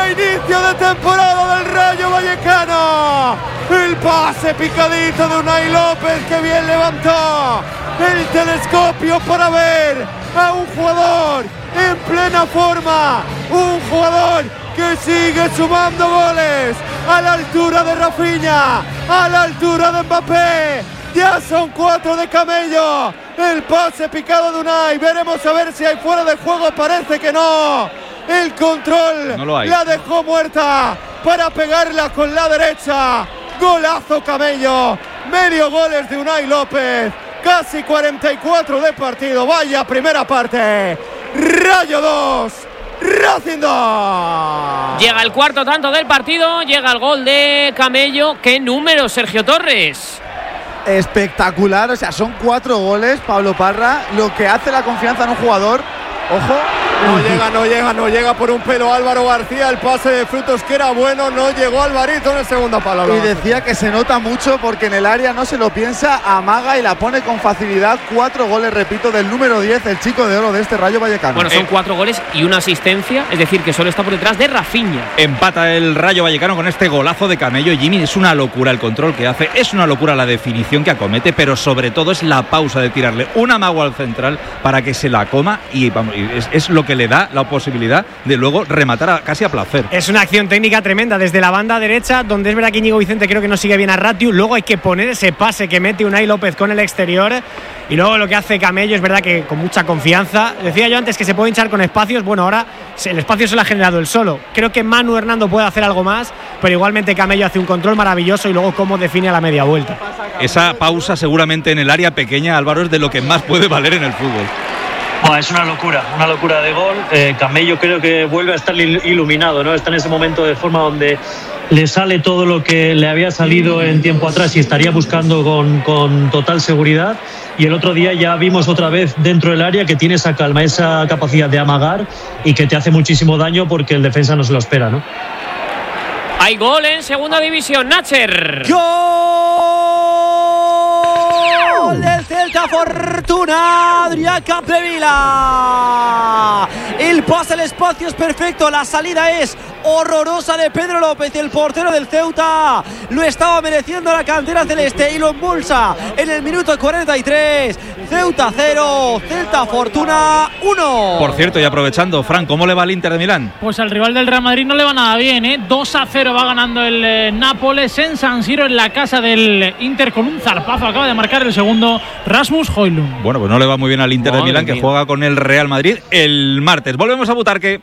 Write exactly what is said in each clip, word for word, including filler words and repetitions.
a inicio de temporada del Rayo Vallecano. El pase picadito de Unai López, que bien levantó el telescopio para ver a un jugador en plena forma, un jugador que sigue sumando goles a la altura de Rafinha, a la altura de Mbappé. Ya son cuatro de Camello. El pase picado de Unai. Veremos a ver si hay fuera de juego. Parece que no. El control no lo hay. La dejó muerta para pegarla con la derecha. Golazo Camello. Medio goles de Unai López. Casi cuarenta y cuatro de partido. Vaya primera parte. Rayo dos, Racing dos. Llega el cuarto tanto del partido. Llega el gol de Camello. ¿Qué número, Sergio Torres? Espectacular, o sea, son cuatro goles, Pablo Parra, lo que hace la confianza en un jugador. Ojo. No llega, no llega, no llega por un pelo Álvaro García. El pase de Frutos que era bueno, no llegó Alvarito en el segundo palo. Y decía que se nota mucho porque en el área no se lo piensa, amaga y la pone con facilidad. Cuatro goles, repito, del número diez, el chico de oro de este Rayo Vallecano. Bueno, son cuatro goles y una asistencia, es decir, que solo está por detrás de Rafinha. Empata el Rayo Vallecano con este golazo de Camello. Jimmy, es una locura el control que hace, es una locura la definición que acomete, pero sobre todo es la pausa de tirarle un amago al central para que se la coma y vamos, es, es lo que le da la posibilidad de luego rematar a, casi a placer. Es una acción técnica tremenda desde la banda derecha, donde es verdad que Íñigo Vicente creo que no sigue bien a Ratiu. Luego hay que poner ese pase que mete Unai López con el exterior. Y luego lo que hace Camello es verdad que con mucha confianza. Decía yo antes que se puede hinchar con espacios. Bueno, ahora el espacio se lo ha generado él solo. Creo que Manu Hernando puede hacer algo más, pero igualmente Camello hace un control maravilloso y luego cómo define a la media vuelta. Esa pausa seguramente en el área pequeña, Álvaro, es de lo que más puede valer en el fútbol. Bueno, es una locura, una locura de gol. Eh, Camello creo que vuelve a estar iluminado, ¿no? Está en ese momento de forma donde le sale todo lo que le había salido en tiempo atrás y estaría buscando con, con total seguridad. Y el otro día ya vimos otra vez dentro del área que tiene esa calma, esa capacidad de amagar y que te hace muchísimo daño porque el defensa no se lo espera, ¿no? Hay gol en segunda división, Nacher. ¡Gol del Celta! Fortuna, Adrián Capdevila. El pase al espacio es perfecto, la salida es horrorosa de Pedro López, el portero del Ceuta. Lo estaba mereciendo la cantera celeste y lo embolsa en el minuto cuarenta y tres. Ceuta cero, Celta Fortuna uno. Por cierto, y aprovechando, Fran, ¿cómo le va al Inter de Milán? Pues al rival del Real Madrid no le va nada bien, ¿eh? dos a cero va ganando el eh, Nápoles en San Siro, en la casa del Inter, con un zarpazo. Acaba de marcar el segundo Rasmus Højlund. Bueno, pues no le va muy bien al Inter Madre de Milán, mía. Que juega con el Real Madrid el martes. Volvemos a Butarque.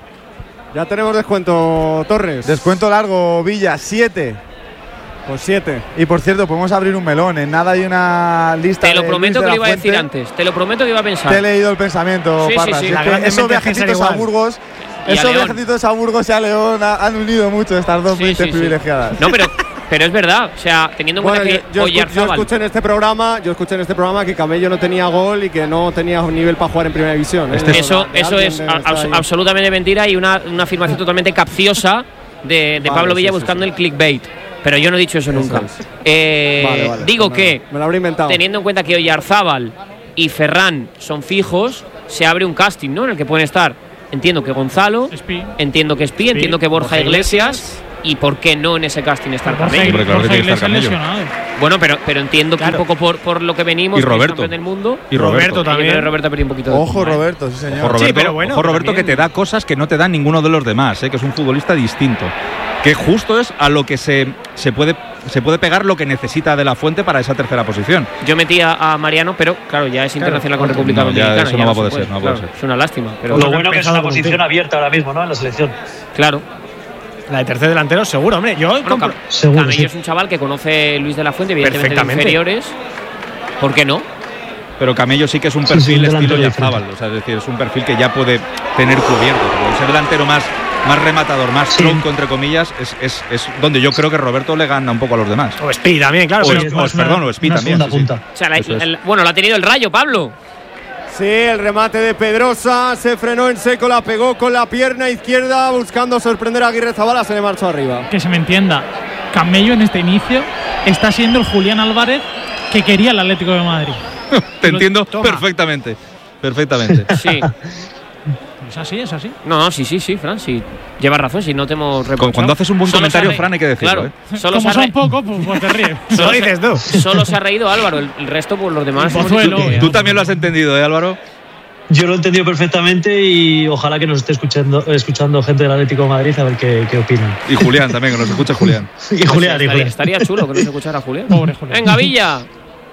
Ya tenemos descuento, Torres. Descuento largo, Villa, siete. Pues siete. Y por cierto, podemos abrir un melón. En nada hay una lista. Te lo de prometo Luis de que lo la iba a Fuente. decir antes. Te lo prometo que iba a pensar. Te he leído el pensamiento, sí, Parra. Sí, sí. Es que esos viajecitos a Burgos. Y esos a León. viajecitos a Burgos y a León han unido mucho estas dos sí, mentes sí, privilegiadas. Sí. No, pero. Pero es verdad, o sea, teniendo en bueno, cuenta yo, que yo, escu- yo escuché en este programa, yo escuché en este programa que Camello no tenía gol y que no tenía un nivel para jugar en primera división. ¿eh? Este eso, de, de eso es abs- absolutamente mentira y una, una afirmación totalmente capciosa de, de vale, Pablo Villa sí, sí, buscando sí. el clickbait. Pero yo no he dicho eso, eso nunca. Es. Eh, vale, vale, digo me, que, me lo habré inventado. Teniendo en cuenta que Oyarzábal y Ferran son fijos, se abre un casting, ¿no? En el que pueden estar, entiendo que Gonzalo, Espi. entiendo que Espi, entiendo que Borja, Borja Iglesias, Iglesias. ¿Y por qué no en ese casting estar Camello? Borja, Borja Iglesias lesionado. Bueno, pero, pero entiendo que claro. un poco por, por lo que venimos, y Roberto campeón del mundo. Y Roberto, Roberto también. Y Roberto perdió un poquito de Ojo, tiempo, Roberto, sí, señor. Ojo, Roberto, sí, pero bueno, ojo, Roberto también. que te da cosas que no te dan ninguno de los demás, ¿eh? Que es un futbolista distinto. Que justo es a lo que se, se, puede, se puede pegar lo que necesita De La Fuente para esa tercera posición. Yo metí a, a Mariano, pero claro, ya es internacional claro, con República no, Dominicana. Ya eso no ya va a no poder puede, ser, no va a claro, poder ser. Es una lástima. Pero lo bueno que es una posición abierta ahora mismo, ¿no? En la selección. Claro. La de tercer delantero, seguro, hombre. Yo bueno, compro... Cam- seguro, Camello sí. es un chaval que conoce Luis de la Fuente, evidentemente de Perfectamente. inferiores. ¿Por qué no? Pero Camello sí que es un Sí, perfil sí, un estilo delantero Oyarzábal, o sea, es decir, es un perfil que ya puede tener cubierto. Pero ese delantero más, más rematador, más Sí. tronco, entre comillas, es, es, es donde yo creo que Roberto le gana un poco a los demás. O Espi también, claro. O, pero- es, o es, perdón, o Espi una también. segunda sí, sí. punta. O sea, la- Eso es. el- bueno, lo ha tenido el Rayo, Pablo. Sí, el remate de Pedrosa, se frenó en seco, la pegó con la pierna izquierda buscando sorprender a Aguirre Zabala, se le marchó arriba. Que se me entienda, Camello en este inicio está siendo el Julián Álvarez que quería el Atlético de Madrid. Te entiendo Toma. perfectamente. Perfectamente. Sí. Es así, es así. No, no, sí, sí, sí, Fran, sí. Llevas razón, si no te hemos reprochado. Cuando haces un buen Solo comentario, se ha re- Fran, hay que decirlo. Claro, ¿eh? solo Como se ha son re- pocos, pues, pues te ríes. Solo dices tú. Solo se ha reído Álvaro, el, el resto, pues los demás. Y hemos Pozuelo. dicho que- Tú también lo has entendido, ¿eh, Álvaro? Yo lo he entendido perfectamente y ojalá que nos esté escuchando, escuchando gente del Atlético de Madrid a ver qué, qué opinan. Y Julián también, que nos escucha Julián. Y Julián, y estaría, Julián. estaría chulo que no se escuchara a Julián. Pobre Julián. Venga, Villa.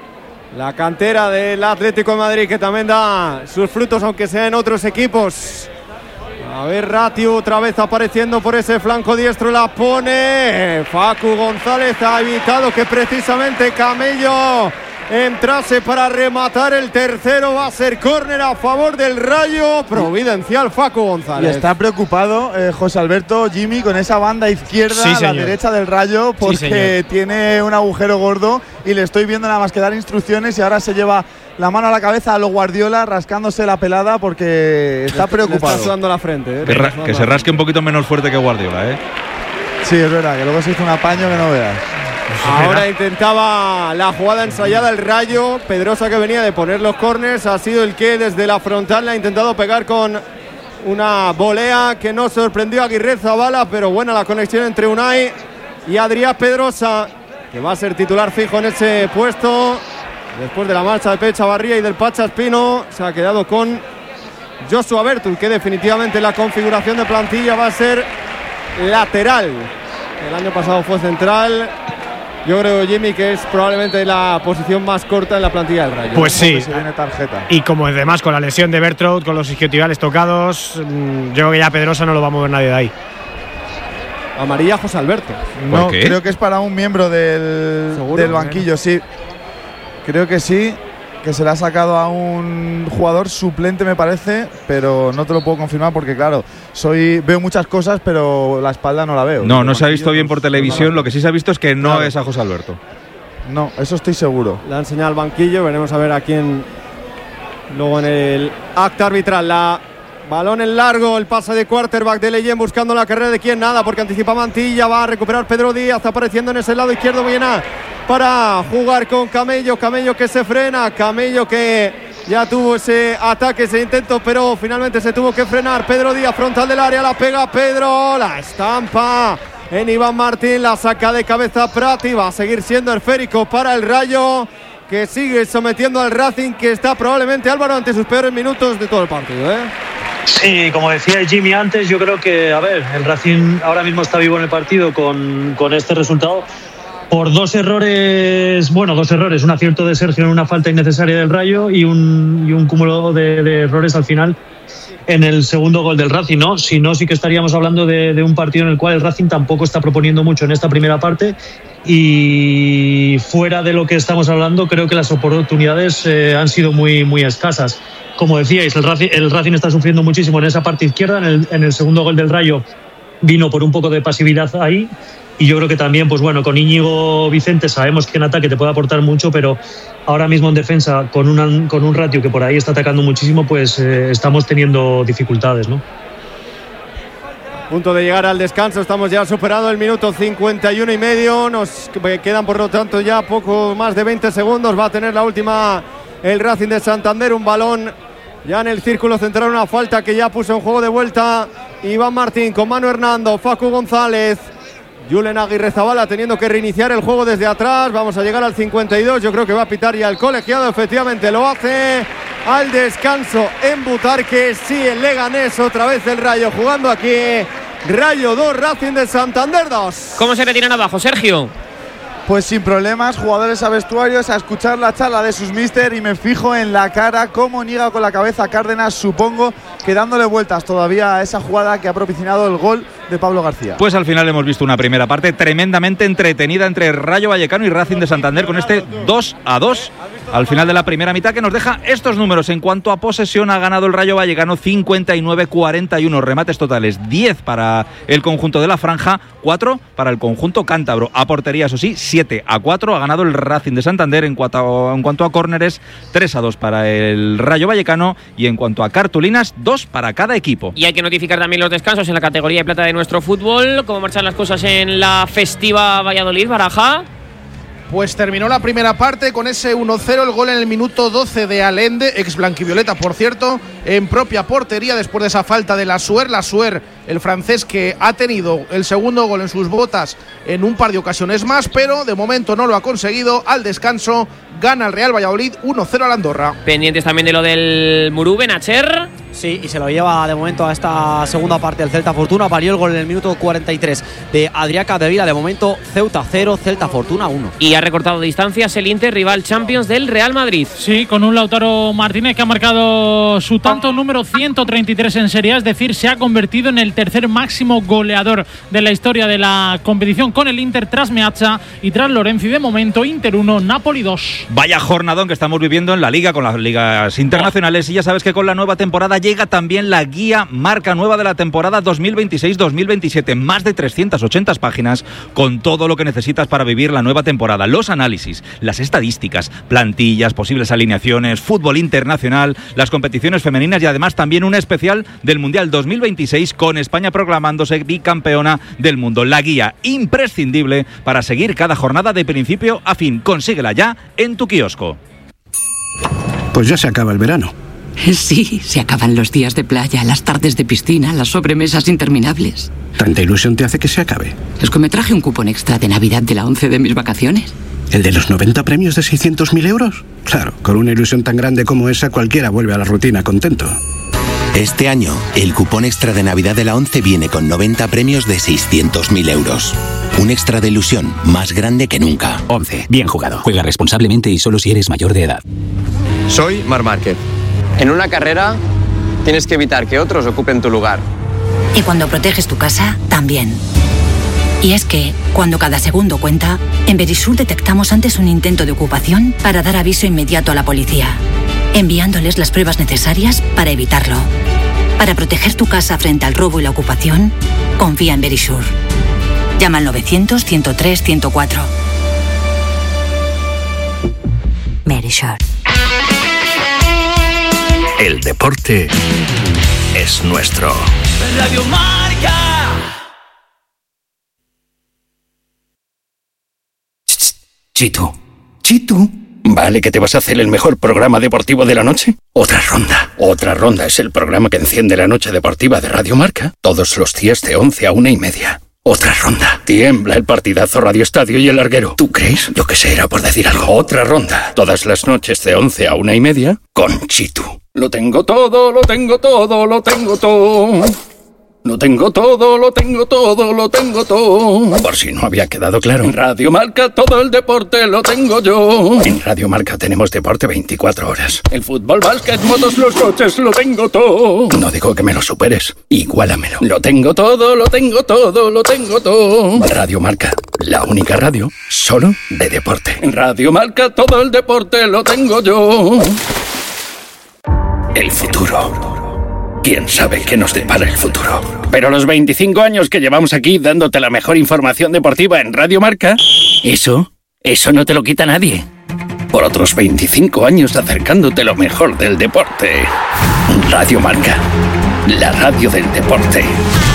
La cantera del Atlético de Madrid que también da sus frutos, aunque sea en otros equipos. A ver, Ratiu otra vez apareciendo por ese flanco diestro, la pone. Facu González ha evitado que precisamente Camello entrase para rematar el tercero. Va a ser córner a favor del Rayo. Providencial Facu Y González. está preocupado eh, José Alberto, Jimmy, con esa banda izquierda Sí, a la señor. derecha del Rayo, porque señor. tiene un agujero gordo y le estoy viendo nada más que dar instrucciones y ahora se lleva la mano a la cabeza a lo Guardiola rascándose la pelada porque está Le preocupado. está sudando la frente. eh. Que, Le ra- está que sudando se la rasque un poquito menos fuerte que Guardiola, ¿eh? Sí, es verdad, que luego se hizo un apaño que no veas. Ahora intentaba la jugada ensayada el Rayo. Pedrosa, que venía de poner los corners, ha sido el que desde la frontal le ha intentado pegar con una volea que no sorprendió a Aguirre Zabala, pero buena la conexión entre Unai y Adrián Pedrosa, que va a ser titular fijo en ese puesto. Después de la marcha de Pecha Barría y del Pacha Espino, se ha quedado con Joshua Bertul, que definitivamente la configuración de plantilla va a ser lateral. El año pasado fue central. Yo creo, Jimmy, que es probablemente la posición más corta en la plantilla del Rayo. Pues sí. Se viene tarjeta. Y como además con la lesión de Bertraud, con los isquiotibiales tocados, mm, yo creo que ya Pedrosa no lo va a mover nadie de ahí. Amarilla José Alberto. ¿Por No, qué? creo que es para un miembro del, ¿Seguro? del banquillo, sí. Creo que sí, que se le ha sacado a un jugador suplente, me parece, pero no te lo puedo confirmar porque, claro, soy veo muchas cosas, pero la espalda no la veo. No, El no se ha banquillo visto bien no- por no televisión. la- Lo que sí se ha visto es que no Claro. es a José Alberto. No, eso estoy seguro. Le han enseñado al banquillo. Veremos a ver a quién luego en el acta arbitral. La balón en largo, el pase de quarterback de Leyen buscando la carrera de quién, nada, porque anticipa Mantilla. Va a recuperar Pedro Díaz, apareciendo en ese lado izquierdo Villena para jugar con Camello. Camello que se frena, Camello que ya tuvo ese ataque, ese intento, pero finalmente se tuvo que frenar. Pedro Díaz, frontal del área, la pega Pedro, la estampa en Iván Martín, la saca de cabeza Prati. Va a seguir siendo esférico para el Rayo, que sigue sometiendo al Racing, que está probablemente, Álvaro, ante sus peores minutos de todo el partido, ¿eh? Sí, como decía Jimmy antes, yo creo que, a ver, el Racing ahora mismo está vivo en el partido con, con este resultado. Por dos errores, bueno, dos errores, un acierto de Sergio en una falta innecesaria del Rayo y un, y un cúmulo de, de errores al final en el segundo gol del Racing, ¿no? Si no, sí que estaríamos hablando de, de un partido en el cual el Racing tampoco está proponiendo mucho en esta primera parte y fuera de lo que estamos hablando, creo que las oportunidades eh, han sido muy, muy escasas. Como decíais, el Racing, el Racing está sufriendo muchísimo en esa parte izquierda, en el, en el segundo gol del Rayo vino por un poco de pasividad ahí. Y yo creo que también, pues bueno, con Íñigo Vicente sabemos que en ataque te puede aportar mucho, pero ahora mismo en defensa, con, una, con un ratio que por ahí está atacando muchísimo, pues eh, estamos teniendo dificultades, ¿no? Punto de llegar al descanso, estamos ya superado el minuto cincuenta y uno y medio. Nos quedan por lo tanto ya poco más de veinte segundos. Va a tener la última el Racing de Santander, un balón ya en el círculo central, una falta que ya puso en juego de vuelta Iván Martín con Manu Hernando, Facu González, Julen Aguirre Zabala teniendo que reiniciar el juego desde atrás. Vamos a llegar al cincuenta y dos, yo creo que va a pitar ya el colegiado, efectivamente lo hace. Al descanso en Butarque, sí, el Leganés, otra vez el Rayo jugando aquí. Rayo dos, Racing de Santander dos. ¿Cómo se retiran abajo, Sergio? Pues sin problemas, jugadores a vestuarios a escuchar la charla de sus míster y me fijo en la cara cómo niega con la cabeza Cárdenas, supongo que dándole vueltas todavía a esa jugada que ha propiciado el gol de Pablo García. Pues al final hemos visto una primera parte tremendamente entretenida entre Rayo Vallecano y Racing de Santander con este dos a dos al final de la primera mitad, que nos deja estos números. En cuanto a posesión, ha ganado el Rayo Vallecano cincuenta y nueve cuarenta y uno, remates totales diez para el conjunto de la Franja, cuatro para el conjunto cántabro. A portería, eso sí, siete a cuatro ha ganado el Racing de Santander. En cuanto a, en cuanto a córneres, tres a dos para el Rayo Vallecano, y en cuanto a cartulinas, dos para cada equipo. Y hay que notificar también los descansos en la categoría de plata de nuestro fútbol. ¿Cómo marchan las cosas en la festiva Valladolid, Baraja? Pues terminó la primera parte con ese uno cero, el gol en el minuto doce de Allende, ex blanquivioleta por cierto, en propia portería después de esa falta de Lassuer. Lassuer, el francés que ha tenido el segundo gol en sus botas en un par de ocasiones más, pero de momento no lo ha conseguido. Al descanso gana el Real Valladolid uno cero al Andorra. Pendientes también de lo del Murú Benacher. Sí, y se lo lleva de momento a esta segunda parte del Celta Fortuna. Valió el gol en el minuto cuarenta y tres de Adrià Capdevila. De momento Ceuta cero, Celta Fortuna uno. Y ha recortado distancias el Inter, rival Champions del Real Madrid. Sí, con un Lautaro Martínez que ha marcado su tanto número ciento treinta y tres en Serie A, es decir, se ha convertido en el tercer máximo goleador de la historia de la competición con el Inter tras Meazza y tras Lorenzi. De momento Inter uno, Napoli dos. Vaya jornadón que estamos viviendo en la Liga con las ligas internacionales, y ya sabes que con la nueva temporada llega también la guía marca nueva de la temporada dos mil veintiséis dos mil veintisiete, más de trescientas ochenta páginas con todo lo que necesitas para vivir la nueva temporada, los análisis, las estadísticas, plantillas, posibles alineaciones, fútbol internacional, las competiciones femeninas y además también un especial del Mundial dos mil veintiséis con España proclamándose bicampeona del mundo. La guía imprescindible para seguir cada jornada de principio a fin. Consíguela ya en tu kiosco. Pues ya se acaba el verano. Sí, se acaban los días de playa, las tardes de piscina, las sobremesas interminables. ¿Tanta ilusión te hace que se acabe? Es que me traje un cupón extra de Navidad de la once de mis vacaciones. ¿El de los noventa premios de seiscientos mil euros? Claro, con una ilusión tan grande como esa cualquiera vuelve a la rutina contento. Este año, el cupón extra de Navidad de la once viene con noventa premios de seiscientos mil euros. Un extra de ilusión más grande que nunca. once. Bien jugado. Juega responsablemente y solo si eres mayor de edad. Soy Marc Márquez. En una carrera tienes que evitar que otros ocupen tu lugar. Y cuando proteges tu casa, también. Y es que, cuando cada segundo cuenta, en Verisur detectamos antes un intento de ocupación para dar aviso inmediato a la policía, enviándoles las pruebas necesarias para evitarlo. Para proteger tu casa frente al robo y la ocupación, confía en Verisur. Llama al novecientos, ciento tres, ciento cuatro. Verisur. El deporte es nuestro. Radio Marca. Chitu, Chitu. ¿Vale que te vas a hacer el mejor programa deportivo de la noche? Otra ronda. Otra ronda es el programa que enciende la noche deportiva de Radio Marca todos los días de once a una y media. Otra ronda. Tiembla el partidazo Radio Estadio y el larguero. ¿Tú crees? Yo que sé, era por decir algo. Otra ronda. Todas las noches de once a una y media con Chitu. Lo tengo todo, lo tengo todo, lo tengo todo. Lo tengo todo, lo tengo todo, lo tengo todo. Por si no había quedado claro. En Radio Marca todo el deporte lo tengo yo. En Radio Marca tenemos deporte veinticuatro horas. El fútbol, básquet, motos, los coches, lo tengo todo. No digo que me lo superes, igualamelo. Lo tengo todo, lo tengo todo, lo tengo todo. Radio Marca, la única radio solo de deporte. En Radio Marca todo el deporte lo tengo yo. El futuro. ¿Quién sabe qué nos depara el futuro? Pero los veinticinco años que llevamos aquí dándote la mejor información deportiva en Radio Marca, eso, eso no te lo quita nadie. Por otros veinticinco años acercándote lo mejor del deporte. Radio Marca, la radio del deporte.